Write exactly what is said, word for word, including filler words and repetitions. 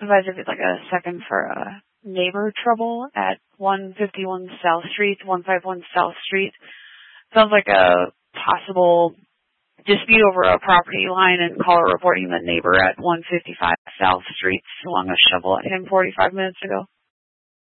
advised if it's like a second for a neighbor trouble at one fifty-one South Street, one fifty-one South Street. Sounds like a possible dispute over a property line, and caller reporting the neighbor at one fifty-five South Street swung a shovel at him forty-five minutes ago.